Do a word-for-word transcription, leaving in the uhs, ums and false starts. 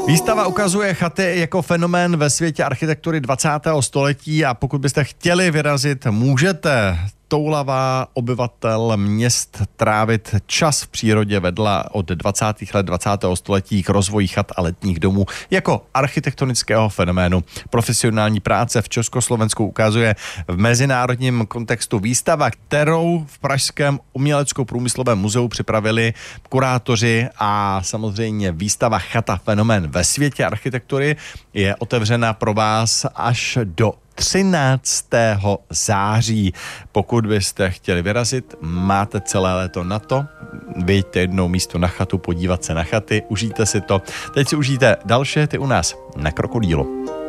Výstava ukazuje chaty jako fenomén ve světě architektury dvacátého století a pokud byste chtěli vyrazit, můžete. Toulavá obyvatel měst trávit čas v přírodě vedla od dvacátých let dvacátého století k rozvoji chat a letních domů jako architektonického fenoménu. Profesionální práce v Československu ukazuje v mezinárodním kontextu výstava, kterou v pražském umělecko-průmyslovém muzeu připravili kurátoři a samozřejmě výstava Chata fenomén ve světě architektury je otevřena pro vás až do třináctého září. Pokud byste chtěli vyrazit, máte celé léto na to. Vyjďte jednou místo na chatu, podívat se na chaty, užijte si to. Teď si užijte další ty u nás na Krokodýlu.